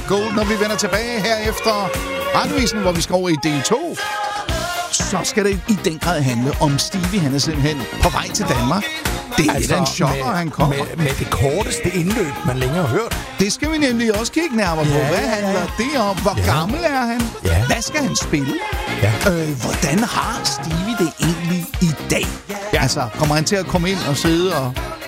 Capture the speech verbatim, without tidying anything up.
Gold, når vi vender tilbage her efter Radiovisen, hvor vi skal over i del to. Så skal det i den grad handle om Stevie. Han er simpelthen på vej til Danmark. Det er altså, en chokker, han kommer. Med, med det korteste indløb, man længere har hørt. Det skal vi nemlig også kigge nærmere på. Ja, Hvad ja, handler ja. det om? Hvor Ja. gammel er han? Ja. Hvad skal han spille? Ja. Øh, hvordan har Stevie det egentlig i dag? Ja. Altså, kommer han til at komme ind og sidde og